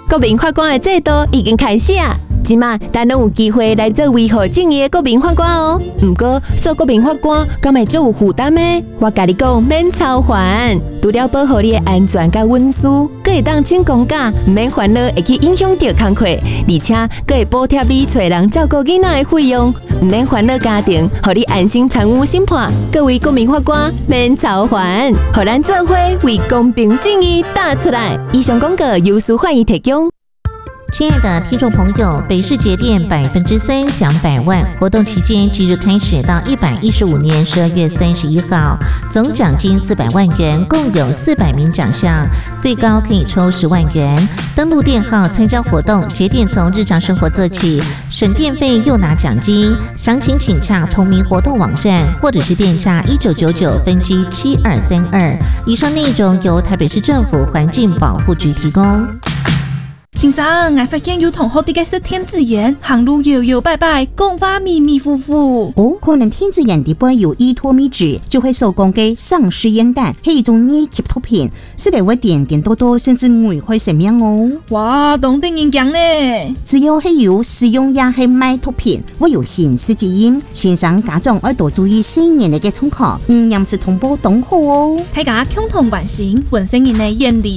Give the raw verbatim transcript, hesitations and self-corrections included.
国民法官的制度已经开始啊！即马咱拢有机会来做维护正义的国民法官哦。不过，做国民法官敢会做有负担呢？我甲你讲，免操烦，除了保护你的安全甲隐私，佫会当请公假，唔免烦恼会去影响到工课，而且佫会补贴你找人照顾囡仔的费用，唔免烦恼家庭，互你安心参与审判。各位国民法官，免操烦，互咱做伙为公平正义打出来。以上广告由司法院提供。 亲爱的听众朋友，北市节电百分之三奖百万活动期间即日开始到一百一十五年十二月三十一号，总奖金四百万元，共有四百名奖项，最高可以抽十万元。登录电号参加活动，节电从日常生活做起，省电费又拿奖金。详情请洽同名活动网站，或者是电洽一九九九分机七二三二。以上内容由台北市政府环境保护局提供。 先生，我发现有同学伫个说天子眼，行路摇摇摆摆，讲话迷迷糊糊。 哦，可能天子眼底部有依托米质，就会受供给丧尸烟弹，是一种二级毒品，是会点点多多，甚至危害生命哦。 哇，懂得人讲呢。 只要是有使用也是卖毒品，会有刑事责任。先生家长要多注意新年的个冲口，唔严是同胞同好哦。 大家共同关心，本身人的眼里。